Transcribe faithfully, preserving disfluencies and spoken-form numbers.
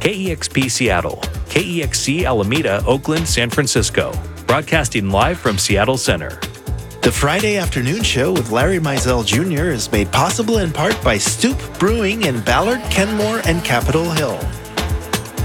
K E X P Seattle, K E X C Alameda, Oakland, San Francisco. Broadcasting live from Seattle Center. The Friday afternoon show with Larry Mizell Junior is made possible in part by Stoop Brewing in Ballard, Kenmore, and Capitol Hill.